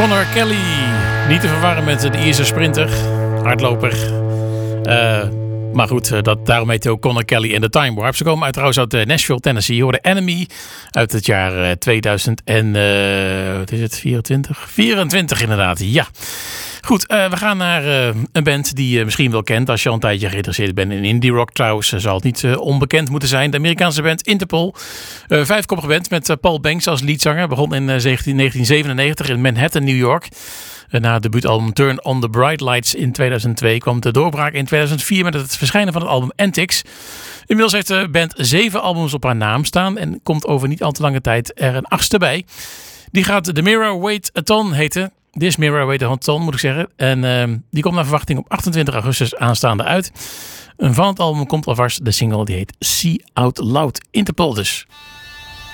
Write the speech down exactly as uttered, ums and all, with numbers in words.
Conor Kelly. Niet te verwarren met de Ierse sprinter, hardloper. Uh, maar goed, uh, dat, daarom heet hij ook Conor Kelly en The Time Warp. Ze komen uit, trouwens uit uh, Nashville, Tennessee. Je hoorde Enemy uit het jaar uh, tweeduizend en uh, wat is het, vierentwintig? vierentwintig inderdaad, ja. Goed, uh, we gaan naar uh, een band die je misschien wel kent als je al een tijdje geïnteresseerd bent in indie rock. Trouwens, uh, zal het niet uh, onbekend moeten zijn. De Amerikaanse band Interpol. Uh, vijfkoppige band met uh, Paul Banks als leadzanger. Begon in uh, negentien zevenennegentig in Manhattan, New York. Uh, na het debuutalbum Turn on the Bright Lights in tweeduizend twee kwam de doorbraak in tweeduizend vier met het verschijnen van het album Antics. Inmiddels heeft de band zeven albums op haar naam staan en komt over niet al te lange tijd er een achtste bij. Die gaat The Mirror Weight a Ton heten. This Mirror Weight a Ton moet ik zeggen. En uh, die komt naar verwachting op achtentwintig augustus aanstaande uit. En van het album komt alvast de single die heet See Out Loud. Interpol dus.